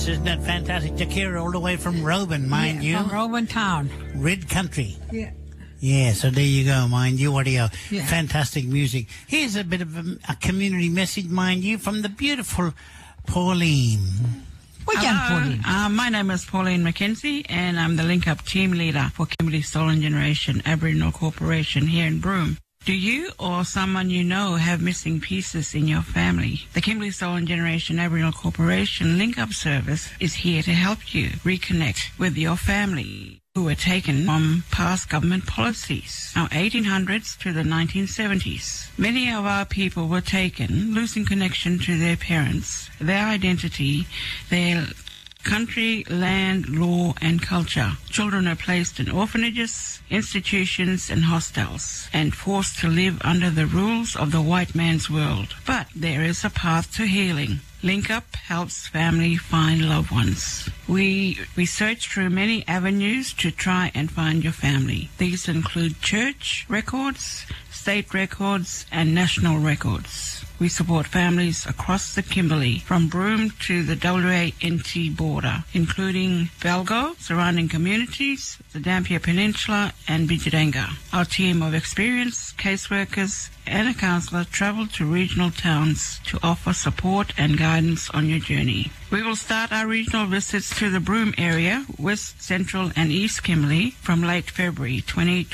Isn't that fantastic? Jakira all the way from Roban, mind you. From Roban town. Red country. Yeah. Yeah, so there you go, mind you. What Yeah. fantastic music. Here's a bit of a community message, mind you, from the beautiful Pauline. Pauline? My name is Pauline McKenzie, and I'm the Link Up team leader for Kimberley Stolen Generation Aboriginal Corporation here in Broome. Do you or someone you know have missing pieces in your family? The Kimberley Stolen Generation Aboriginal Corporation Link Up service is here to help you reconnect with your family who were taken from past government policies, our 1800s to the 1970s. Many of our people were taken, losing connection to their parents, their identity, their country, land, law and culture. Children are placed in orphanages, institutions and hostels and forced to live under the rules of the white man's world. But there is a path to healing. Link Up helps family find loved ones. We research through many avenues to try and find your family. These include church records, state records and national records. We support families across the Kimberley, from Broome to the WA-NT border, including Belgo, surrounding communities, the Dampier Peninsula and Bijaranga. Our team of experienced caseworkers and a counsellor travel to regional towns to offer support and guidance on your journey. We will start our regional visits to the Broome area, West, Central and East Kimberley from late February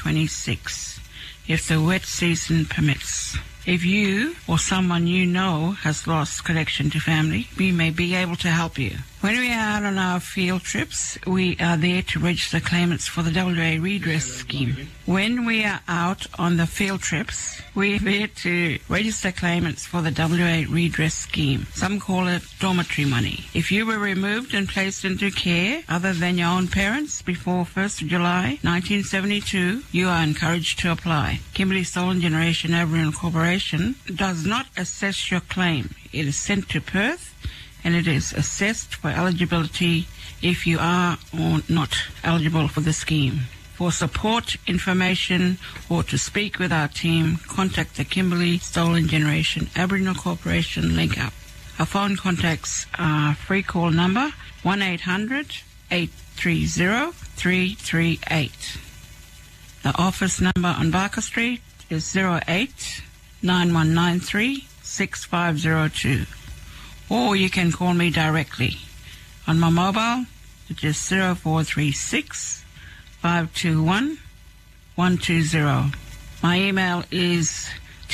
2026, if the wet season permits. If you or someone you know has lost connection to family, we may be able to help you. When we are out on our field trips, we are there to register claimants for the WA Redress Scheme. When we are out on the field trips, we are there to register claimants for the WA Redress Scheme. Some call it dormitory money. If you were removed and placed into care other than your own parents before 1st of July 1972, you are encouraged to apply. Kimberley Stolen Generation Aboriginal Corporation does not assess your claim. It is sent to Perth and it is assessed for eligibility if you are or not eligible for the scheme. For support, information, or to speak with our team, contact the Kimberley Stolen Generation Aboriginal Corporation Link Up. Our phone contacts are free call number 1-800-830-338. The office number on Barker Street is 08 9193 6502. Or you can call me directly on my mobile, which is 0436 521 120. My email is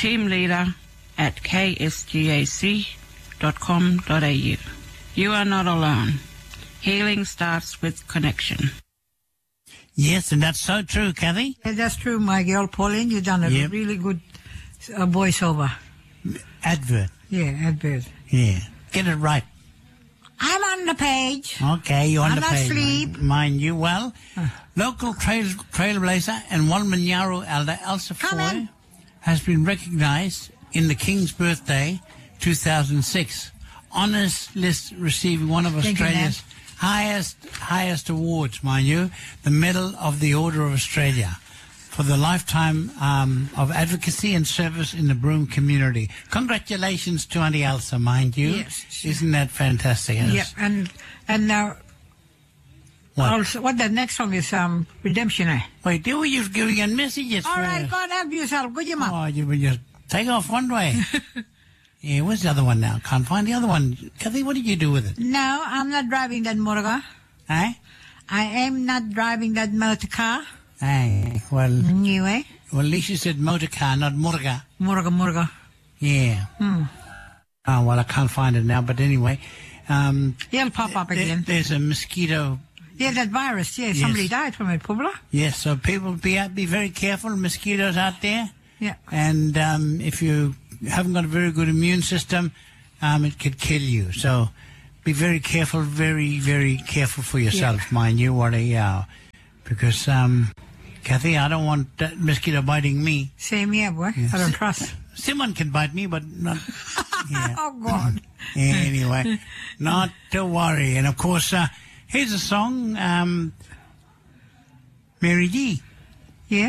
teamleader@ksgac.com.au. You are not alone. Healing starts with connection. Yes, and that's so true, Kathy. Yeah, that's true, my girl Pauline. You've done a really good voiceover. Advert. Yeah, advert. Yeah. Get it right. I'm on the page. Okay, you're on the page. I'm not asleep. Mind you. Well, local trailblazer and Walmanyaru elder Elsa Foy has been recognised in the King's Birthday 2006 honours list, receiving one of Australia's highest awards, mind you, the Medal of the Order of Australia, for the lifetime of advocacy and service in the Broome community. Congratulations to Auntie Elsa, mind you. Yes. Isn't that fantastic? Yeah, and now also, what the next song is Redemption, eh? Wait, were you giving a messages? All right, God help yourself. Good you, Mum. Oh, you will just take off one way. Yeah, where's the other one now? Can't find the other one. Kathy, what did you do with it? No, I'm not driving that motor. Eh? I am not driving that motor car. Hey, well... Anyway. Well, at least you said motor car, not murga. Murga. Yeah. Oh, well, I can't find it now, but anyway. It'll pop up again. There's a mosquito... Yeah, that virus, yeah. Somebody died from it, Publa. Yes, so people be very careful. Mosquitoes out there. Yeah. And if you haven't got a very good immune system, it could kill you. So be very careful, very, very careful for yourself, mind you, because... Kathy, I don't want that mosquito biting me. Same here, boy. Yeah. I don't trust. Someone can bite me, but not... Yeah. Oh, God. Anyway, not to worry. And, of course, here's a song, Mary D.